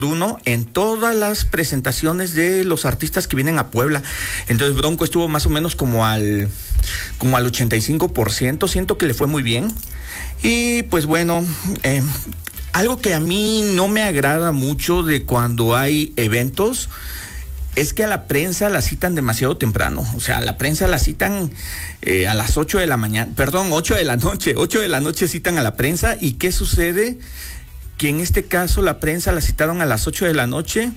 uno en todas las presentaciones de los artistas que vienen a Puebla. Entonces Bronco estuvo más o menos como al 85%, siento que le fue muy bien. Y pues bueno, algo que a mí no me agrada mucho de cuando hay eventos es que a la prensa la citan demasiado temprano. O sea, a la prensa la citan a las 8 de la noche citan a la prensa. ¿Y qué sucede? Que en este caso la prensa la citaron a las 8 de la noche.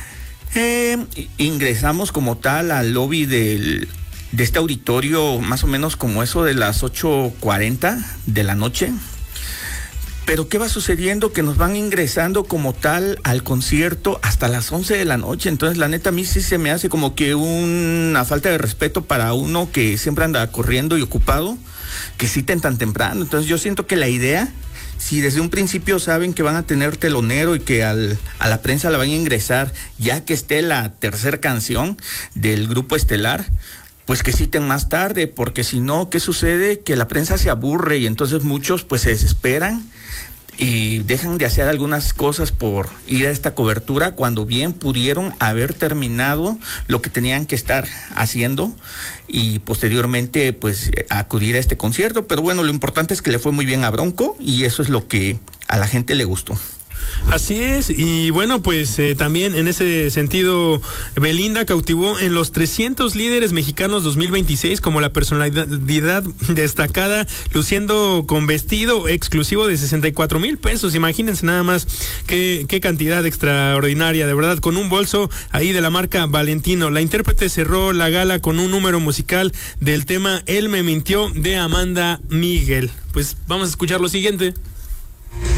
Ingresamos como tal al lobby de este auditorio más o menos como eso de las 8:40 de la noche. Pero ¿qué va sucediendo? Que nos van ingresando como tal al concierto hasta las 11 de la noche. Entonces, la neta, a mí sí se me hace como que una falta de respeto para uno que siempre anda corriendo y ocupado, que citen tan temprano. Entonces, yo siento que la idea, si desde un principio saben que van a tener telonero y que a la prensa la van a ingresar, ya que esté la tercera canción del grupo estelar, pues que citen más tarde, porque si no, ¿qué sucede? Que la prensa se aburre y entonces muchos pues se desesperan y dejan de hacer algunas cosas por ir a esta cobertura cuando bien pudieron haber terminado lo que tenían que estar haciendo y posteriormente pues acudir a este concierto. Pero bueno, lo importante es que le fue muy bien a Bronco y eso es lo que a la gente le gustó. Así es, y bueno, pues también en ese sentido, Belinda cautivó en los 300 líderes mexicanos 2026 como la personalidad destacada, luciendo con vestido exclusivo de 64,000 pesos. Imagínense nada más qué cantidad extraordinaria, de verdad, con un bolso ahí de la marca Valentino. La intérprete cerró la gala con un número musical del tema Él me mintió de Amanda Miguel. Pues vamos a escuchar lo siguiente.